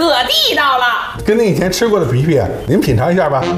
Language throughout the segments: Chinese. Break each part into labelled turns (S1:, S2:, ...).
S1: 可地道了。
S2: 跟您以前吃过的比比，您品尝一下吧。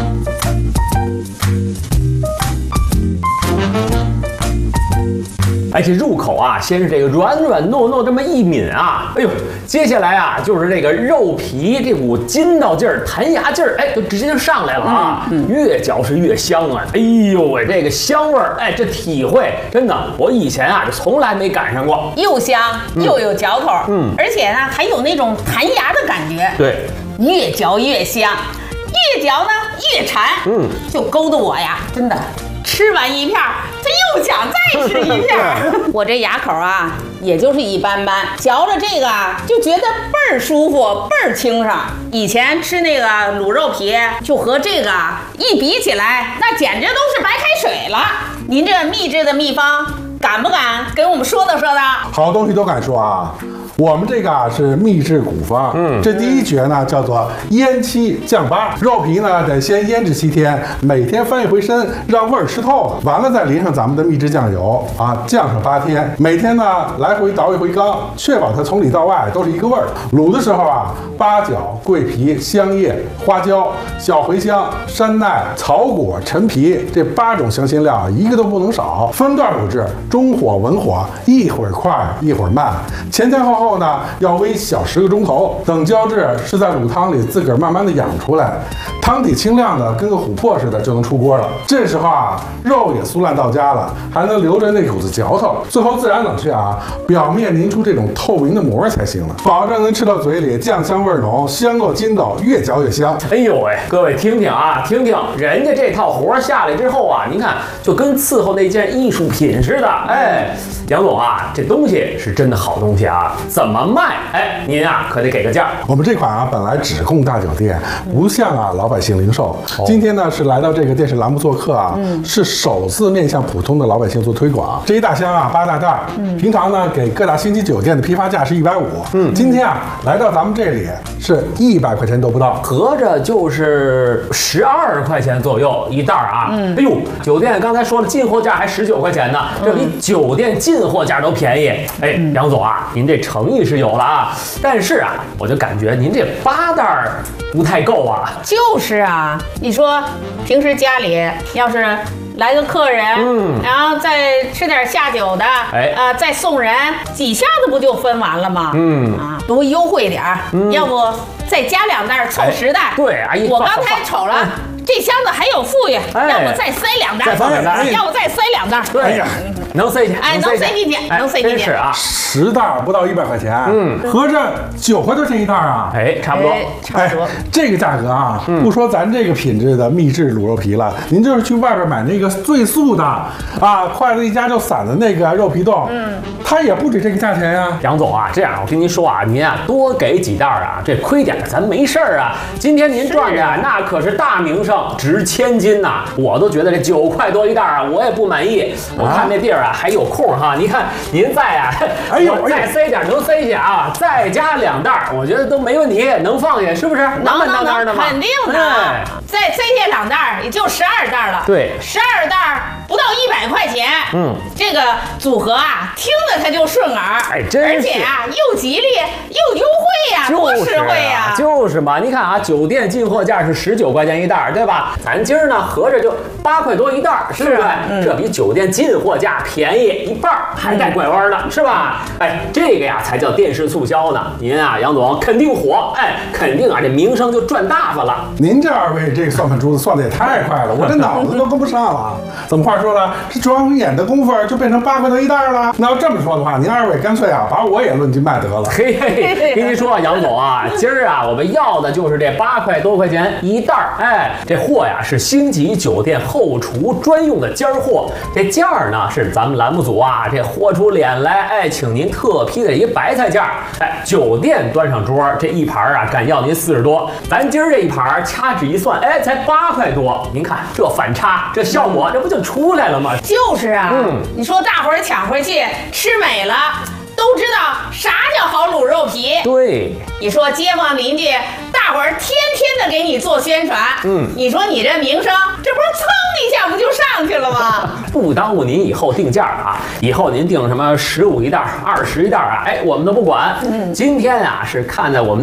S3: 哎，这入口啊，先是这个软软糯糯这么一抿啊，哎呦，接下来啊就是这个肉皮这股筋道劲儿、弹牙劲儿，哎，就直接就上来了啊，越嚼是越香啊，哎呦喂，这个香味儿，哎，这体会真的，我以前啊就从来没赶上过，
S1: 又香又有嚼头，而且呢还有那种弹牙的感觉，
S3: 对，
S1: 越嚼越香，越嚼呢越馋，就勾得我呀，真的。吃完一片儿，他又想再吃一片儿。我这牙口啊，也就是一般般，嚼着这个啊，就觉得倍儿舒服，倍儿清爽。以前吃那个卤肉皮，就和这个一比起来，那简直都是白开水了。您这秘制的秘方，敢不敢给我们说道说道？
S2: 好东西都敢说啊。我们这个啊是秘制古方，这第一诀呢叫做腌七降八，肉皮呢得先腌制7天，每天翻一回身，让味儿吃透了，完了再淋上咱们的秘制酱油啊，酱上8天，每天呢来回倒一回缸，确保它从里到外都是一个味儿。卤的时候啊，八角、桂皮、香叶、花椒、小茴香、山奈、草果、陈皮这8种香辛料一个都不能少，分段卤制，中火文火，一会儿快一会儿慢，前前后后呢要煨小10个钟头，等胶质是在卤汤里自个儿慢慢的养出来，汤底清亮的跟个琥珀似的就能出锅了。这时候啊，肉也酥烂到家了，还能留着那股子嚼头，最后自然冷却啊，表面凝出这种透明的膜才行了，保证能吃到嘴里酱香味浓，香够筋道，越嚼越香。
S3: 哎呦喂，各位听听啊，听听人家这套活下来之后啊，您看就跟伺候那件艺术品似的。哎，杨总啊，这东西是真的好东西啊，怎么卖？哎，您啊可得给个价。
S2: 我们这款啊本来只供大酒店，不向啊老百姓零售。今天呢是来到这个电视栏目做客啊，是首次面向普通的老百姓做推广。这一大箱啊8大袋，平常呢给各大星级酒店的批发价是150，今天啊来到咱们这里是100块钱都不到，
S3: 合着就是12块钱左右一袋啊。哎呦，酒店刚才说了进货价还19块钱呢，这比酒店进货价都便宜。哎，杨总啊，您这诚意是有了啊，但是啊，我就感觉您这8袋不太够啊。
S1: 就是啊，你说平时家里要是来个客人，然后再吃点下酒的，再送人，几下子不就分完了吗？多优惠点儿，要不再加2袋凑10袋？
S3: 对，阿姨，
S1: 我刚才瞅了。这箱子还有富裕，要不再塞2袋？
S3: 再放2袋，
S1: 要不再塞2袋？
S3: 对呀，能塞进，
S1: 哎，能塞进去，能塞进去。
S3: 真是啊
S2: ，10袋不到100块钱，合着9块多钱一袋啊？
S3: 哎，差不多，
S1: 差不多。
S2: 这个价格啊，不说咱这个品质的秘制卤肉皮了，您就是去外边买那个最素的啊，筷子一夹就散的那个肉皮冻，它也不止这个价钱呀。
S3: 杨总啊，这样我跟您说啊，您啊多给几袋啊，这亏点咱没事儿啊。今天您赚的那可是大名声。值1000金呐，我都觉得这9块多一袋啊，我也不满意。我看那地儿啊还有空哈，你看您再啊，哎呦，再塞点能塞下啊，再加2袋，我觉得都没问题，能放下是不是？
S1: 能，肯定的。再塞下2袋，也就12袋了。
S3: 对
S1: ，12袋不到100块钱。这个组合啊，听着它就顺耳，
S3: 哎，真是，
S1: 而且啊又吉利又优惠呀，多实惠呀！
S3: 就是嘛，你看啊，酒店进货价是19块钱一袋，对吧？咱今儿呢合着就8块多一袋，是不是？这比酒店进货价便宜一半，还带拐弯呢，是吧？哎，这个呀才叫电视促销呢。您啊，杨总肯定火，哎，肯定啊这名声就赚大发了。
S2: 您这2位这个算盘珠子算的也太快了，我这脑子都跟不上了。怎么话说呢？这转眼的功夫就变成8块多一袋了。那要这么说的话，您2位干脆啊把我也论斤卖得了。
S3: 嘿嘿，跟您说啊，杨总啊，今儿啊我们要的就是这8块多块钱一袋，哎，这货呀是星级酒店后厨专用的尖货，这价呢是咱们栏目组啊这豁出脸来，哎，请您特批的一白菜价，哎，酒店端上桌这一盘啊敢要您40多，咱今儿这一盘掐指一算，哎，才8块多，您看这反差，这效果这不就出来了吗？
S1: 就是啊，你说大伙儿抢回去吃美了。都知道啥叫好卤肉皮。
S3: 对，
S1: 你说街坊邻居大伙儿天天的给你做宣传，你说你这名声这不是蹭一下不就上去了吗？
S3: 不耽误您以后定价啊，以后您定什么15一袋、20一袋啊，哎，我们都不管。今天啊是看在我们